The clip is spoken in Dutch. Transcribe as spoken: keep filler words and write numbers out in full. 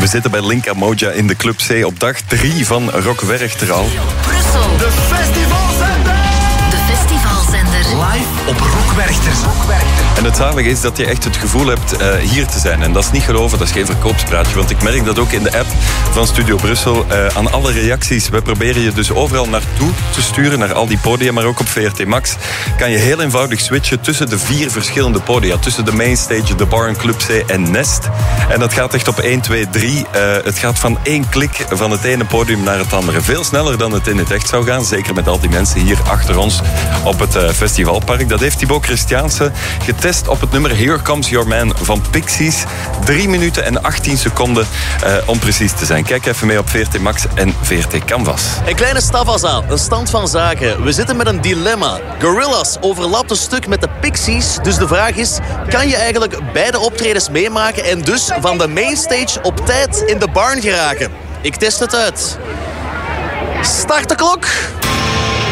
We zitten bij Linka Moja in de Club C op dag drie van Rock Werchter. Brussel. De festivalzender. De festivalzender. Live op Rock Werchter. En het zalige is dat je echt het gevoel hebt uh, hier te zijn. En dat is niet geloven, dat is geen verkoopspraatje. Want ik merk dat ook in de app van Studio Brussel uh, aan alle reacties. We proberen je dus overal naartoe te sturen, naar al die podia. Maar ook op V R T Max kan je heel eenvoudig switchen tussen de vier verschillende podia. Tussen de Mainstage, de Bar en Club C en Nest. En dat gaat echt op één, twee, drie. Uh, het gaat van één klik van het ene podium naar het andere. Veel sneller dan het in het echt zou gaan. Zeker met al die mensen hier achter ons op het uh, festivalpark. Dat heeft Thibaut Christiaanse getest op het nummer Here Comes Your Man van Pixies. drie minuten en achttien seconden uh, om precies te zijn. Kijk even mee op V R T Max en V R T Canvas. Een kleine stavasa, een stand van zaken. We zitten met een dilemma. Gorillaz overlapt een stuk met de Pixies. Dus de vraag is, kan je eigenlijk beide optredens meemaken en dus van de mainstage op tijd in de barn geraken? Ik test het uit. Start de klok.